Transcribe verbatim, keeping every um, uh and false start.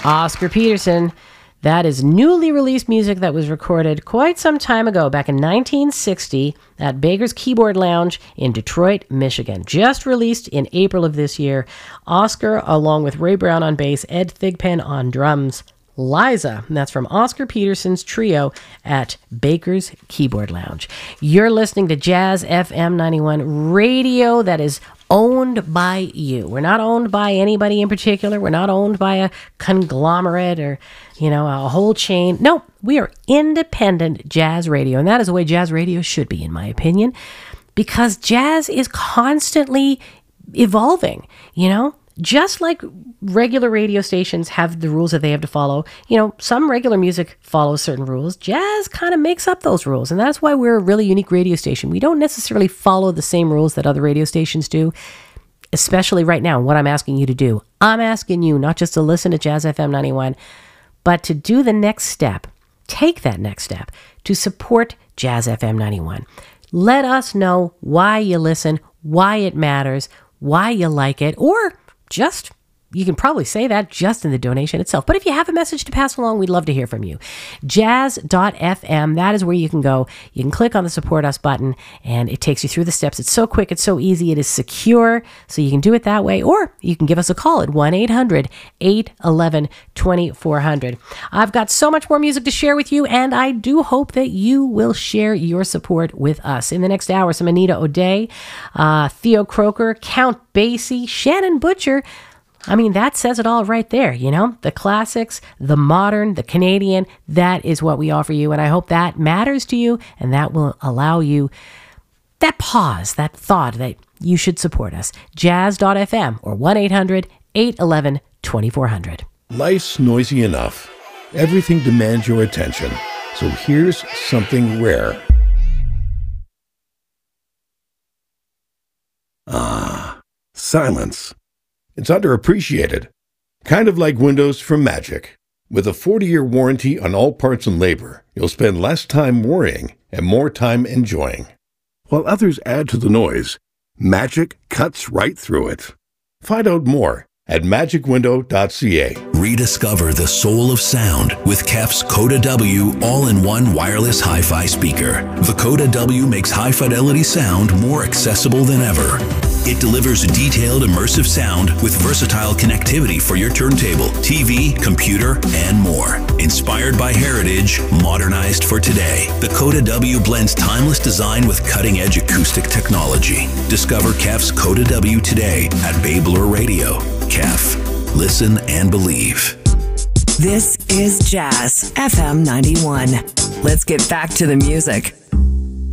Oscar Peterson. That is newly released music that was recorded quite some time ago, back in nineteen sixty, at Baker's Keyboard Lounge in Detroit, Michigan. Just released in April of this year. Oscar, along with Ray Brown on bass, Ed Thigpen on drums, Liza, and that's from Oscar Peterson's trio at Baker's Keyboard Lounge. You're listening to Jazz F M ninety-one radio that is owned by you. We're not owned by anybody in particular. We're not owned by a conglomerate or, you know, a whole chain. No, we are independent jazz radio, and that is the way jazz radio should be, in my opinion, because jazz is constantly evolving, you know? Just like regular radio stations have the rules that they have to follow, you know, some regular music follows certain rules. Jazz kind of makes up those rules, and that's why we're a really unique radio station. We don't necessarily follow the same rules that other radio stations do, especially right now, what I'm asking you to do. I'm asking you not just to listen to Jazz F M ninety-one, but to do the next step. Take that next step to support Jazz F M ninety-one. Let us know why you listen, why it matters, why you like it, or just, you can probably say that just in the donation itself. But if you have a message to pass along, we'd love to hear from you. jazz dot f m, that is where you can go. You can click on the Support Us button, and it takes you through the steps. It's so quick, it's so easy, it is secure, so you can do it that way. Or you can give us a call at one eight hundred eight one one two four zero zero. I've got so much more music to share with you, and I do hope that you will share your support with us. In the next hour, some Anita O'Day, uh, Theo Croker, Count Basie, Shannon Butcher. I mean, that says it all right there, you know? The classics, the modern, the Canadian, that is what we offer you. And I hope that matters to you, and that will allow you that pause, that thought that you should support us. jazz dot f m or one eight hundred eight one one two four zero zero. Life's noisy enough. Everything demands your attention. So here's something rare. Ah, silence. It's underappreciated. Kind of like Windows from Magic. With a forty-year warranty on all parts and labor, you'll spend less time worrying and more time enjoying. While others add to the noise, Magic cuts right through it. Find out more at magic window dot c a. Rediscover the soul of sound with K E F's Coda W all-in-one wireless hi-fi speaker. The Coda W makes high-fidelity sound more accessible than ever. It delivers detailed, immersive sound with versatile connectivity for your turntable, T V, computer, and more. Inspired by heritage, modernized for today, the Coda W blends timeless design with cutting-edge acoustic technology. Discover K E F's Coda W today at Babler Radio. K E F. Listen and believe. This is Jazz F M ninety-one. Let's get back to the music.